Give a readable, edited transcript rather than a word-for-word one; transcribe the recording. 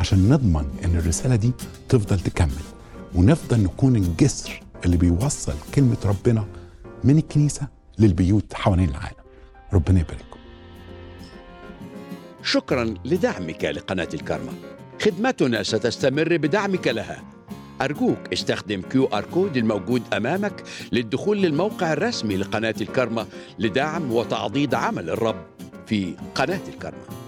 عشان نضمن إن الرسالة دي تفضل تكمل، ونفضل نكون الجسر اللي بيوصل كلمة ربنا من الكنيسة للبيوت حوالين العالم. ربنا يبارككم. شكرا لدعمك لقناة الكارما. خدمتنا ستستمر بدعمك لها. أرجوك استخدم QR كود الموجود أمامك للدخول للموقع الرسمي لقناة الكارما لدعم وتعضيد عمل الرب في قناة الكارما.